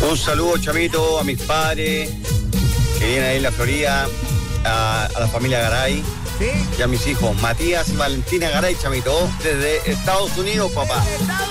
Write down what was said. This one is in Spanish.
Un saludo, Chamito, a mis padres que vienen ahí en la Florida, a la familia Garay. ¿Sí? Y a mis hijos, Matías y Valentina Garay, Chamito, desde Estados Unidos, papá.